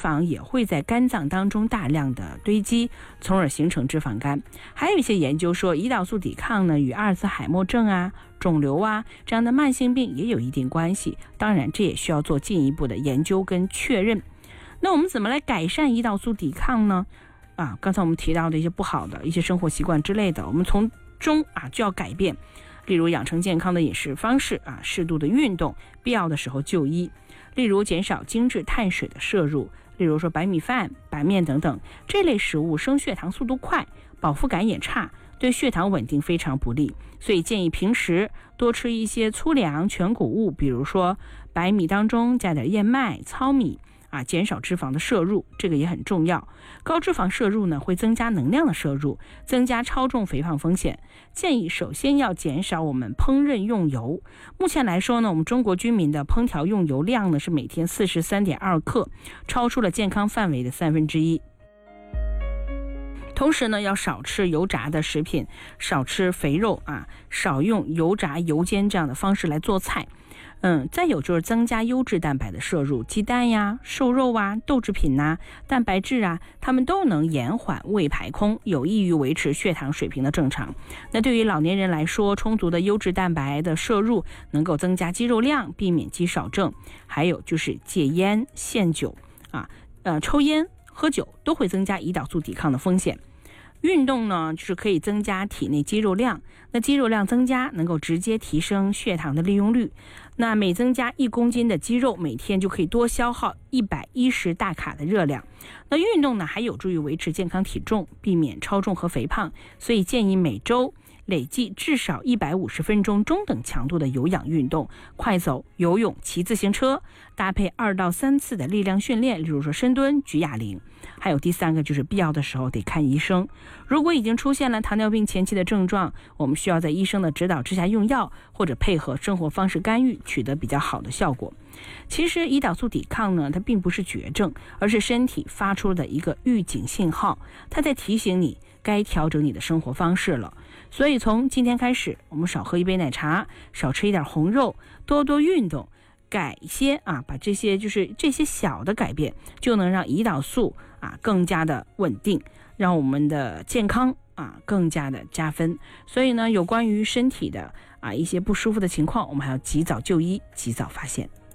肪也会在肝脏当中大量的堆积，从而形成脂肪肝。还有一些研究说，胰岛素抵抗呢与阿尔茨海默症啊、肿瘤啊这样的慢性病也有一定关系，当然这也需要做进一步的研究跟确认。那我们怎么来改善胰岛素抵抗呢？刚才我们提到的一些不好的一些生活习惯之类的，我们从中就要改变，例如养成健康的饮食方式适度的运动，必要的时候就医，例如减少精致碳水的摄入，例如说白米饭、白面等等这类食物升血糖速度快，饱腹感也差，对血糖稳定非常不利，所以建议平时多吃一些粗粮全谷物，比如说白米当中加点燕麦、糙米减少脂肪的摄入，这个也很重要。高脂肪摄入呢，会增加能量的摄入，增加超重肥胖风险。建议首先要减少我们烹饪用油。目前来说呢，我们中国居民的烹调用油量呢是每天43.2克，超出了健康范围的1/3。同时呢，要少吃油炸的食品，少吃肥肉少用油炸、油煎这样的方式来做菜。再有就是增加优质蛋白的摄入，鸡蛋呀、瘦肉豆制品蛋白质它们都能延缓胃排空，有益于维持血糖水平的正常。那对于老年人来说，充足的优质蛋白的摄入能够增加肌肉量，避免肌少症。还有就是戒烟、限酒抽烟、喝酒都会增加胰岛素抵抗的风险。运动呢，就是可以增加体内肌肉量，那肌肉量增加能够直接提升血糖的利用率。那每增加1公斤的肌肉，每天就可以多消耗110大卡的热量。那运动呢，还有助于维持健康体重，避免超重和肥胖，所以建议每周累计至少150分钟中等强度的有氧运动，快走、游泳、骑自行车，搭配2到3次的力量训练，例如说深蹲、举哑铃。还有第3个就是必要的时候得看医生。如果已经出现了糖尿病前期的症状，我们需要在医生的指导之下用药，或者配合生活方式干预，取得比较好的效果。其实胰岛素抵抗呢，它并不是绝症，而是身体发出的一个预警信号，它在提醒你该调整你的生活方式了。所以从今天开始，我们少喝一杯奶茶，少吃一点红肉，多多运动，改一些把这些小的改变，就能让胰岛素更加的稳定，让我们的健康更加的加分。所以呢，有关于身体的一些不舒服的情况，我们还要及早就医，及早发现。